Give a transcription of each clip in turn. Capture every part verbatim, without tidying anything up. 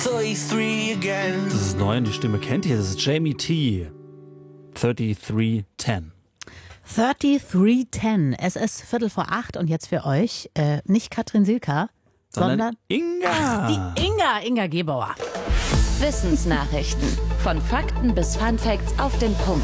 thirty-three again. Das ist neu und die Stimme kennt ihr. Das ist Jamie T. thirty-three ten. thirty-three ten. Es ist Viertel vor acht und jetzt für euch äh, nicht Katrin Silka, sondern, sondern Inga. Ach, die Inga, Inga Gebauer. Wissensnachrichten. Von Fakten bis Funfacts auf den Punkt.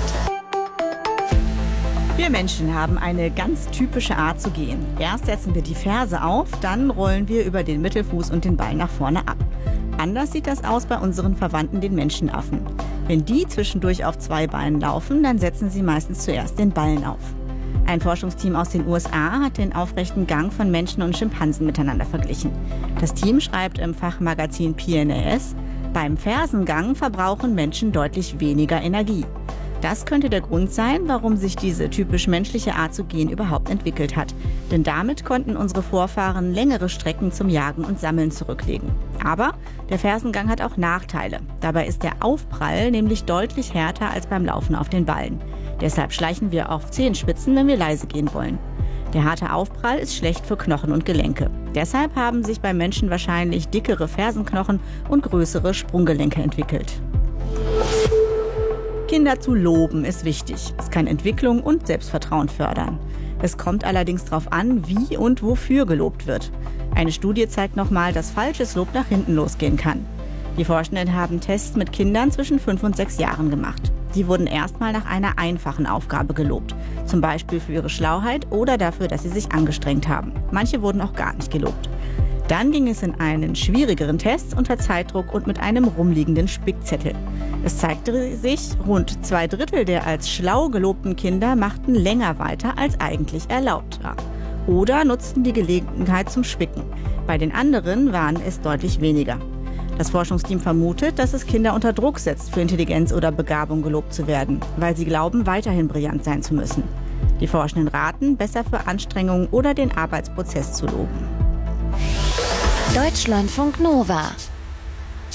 Wir Menschen haben eine ganz typische Art zu gehen. Erst setzen wir die Ferse auf, dann rollen wir über den Mittelfuß und den Ball nach vorne ab. Anders sieht das aus bei unseren Verwandten, den Menschenaffen. Wenn die zwischendurch auf zwei Beinen laufen, dann setzen sie meistens zuerst den Ballen auf. Ein Forschungsteam aus den U S A hat den aufrechten Gang von Menschen und Schimpansen miteinander verglichen. Das Team schreibt im Fachmagazin P N A S, beim Fersengang verbrauchen Menschen deutlich weniger Energie. Das könnte der Grund sein, warum sich diese typisch menschliche Art zu gehen überhaupt entwickelt hat. Denn damit konnten unsere Vorfahren längere Strecken zum Jagen und Sammeln zurücklegen. Aber der Fersengang hat auch Nachteile. Dabei ist der Aufprall nämlich deutlich härter als beim Laufen auf den Ballen. Deshalb schleichen wir auf Zehenspitzen, wenn wir leise gehen wollen. Der harte Aufprall ist schlecht für Knochen und Gelenke. Deshalb haben sich beim Menschen wahrscheinlich dickere Fersenknochen und größere Sprunggelenke entwickelt. Kinder zu loben ist wichtig. Es kann Entwicklung und Selbstvertrauen fördern. Es kommt allerdings darauf an, wie und wofür gelobt wird. Eine Studie zeigt nochmal, dass falsches Lob nach hinten losgehen kann. Die Forschenden haben Tests mit Kindern zwischen fünf und sechs Jahren gemacht. Sie wurden erstmal nach einer einfachen Aufgabe gelobt. Zum Beispiel für ihre Schlauheit oder dafür, dass sie sich angestrengt haben. Manche wurden auch gar nicht gelobt. Dann ging es in einen schwierigeren Test unter Zeitdruck und mit einem rumliegenden Spickzettel. Es zeigte sich, rund zwei Drittel der als schlau gelobten Kinder machten länger weiter, als eigentlich erlaubt war. Oder nutzten die Gelegenheit zum Spicken. Bei den anderen waren es deutlich weniger. Das Forschungsteam vermutet, dass es Kinder unter Druck setzt, für Intelligenz oder Begabung gelobt zu werden, weil sie glauben, weiterhin brillant sein zu müssen. Die Forschenden raten, besser für Anstrengungen oder den Arbeitsprozess zu loben. Deutschlandfunk Nova.